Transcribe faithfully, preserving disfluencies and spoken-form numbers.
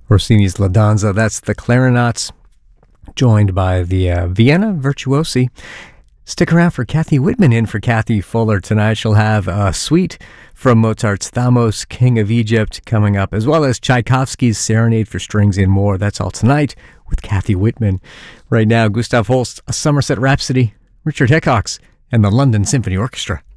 Rossini's La Danza. That's the clarinets, joined by the uh, Vienna Virtuosi. Stick around for Kathy Whitman in for Kathy Fuller tonight. She'll have a suite from Mozart's Thamos, King of Egypt, coming up, as well as Tchaikovsky's Serenade for Strings and more. That's all tonight with Kathy Whitman. Right now, Gustav Holst, A Somerset Rhapsody, Richard Hickox, and the London Symphony Orchestra.